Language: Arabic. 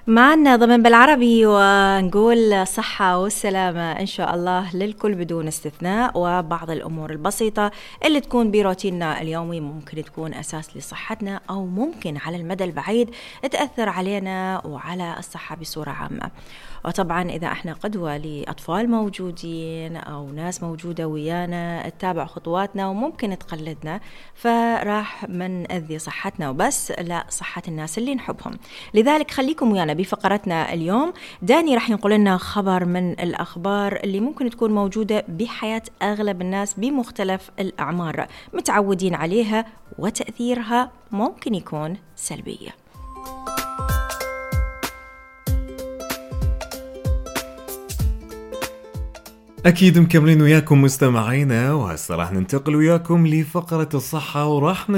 معنا ضمن بالعربي ونقول الصحة والسلامة إن شاء الله للكل بدون استثناء. وبعض الأمور البسيطة اللي تكون بروتيننا اليومي ممكن تكون أساس لصحتنا، أو ممكن على المدى البعيد تأثر علينا وعلى الصحة بصورة عامة. وطبعا إذا احنا قدوة لأطفال موجودين أو ناس موجودة ويانا تتابع خطواتنا وممكن تقلدنا، فراح من أذي صحتنا وبس، لا صحة الناس اللي نحبهم. لذلك خليكم ويانا بفقرتنا اليوم. داني راح ينقل لنا خبر من الأخبار اللي ممكن تكون موجودة بحياة أغلب الناس بمختلف الأعمار متعودين عليها، وتأثيرها ممكن يكون سلبية. أكيد مكملين وياكم مستمعينا، وهسه راح ننتقل وياكم لفقرة الصحة، وراح